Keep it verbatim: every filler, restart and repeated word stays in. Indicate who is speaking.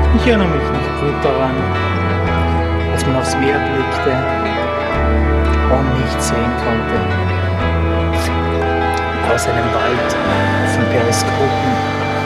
Speaker 1: Ich erinnere mich noch gut daran, als man aufs Meer blickte und nichts sehen konnte. Aus einem Wald von Periskopen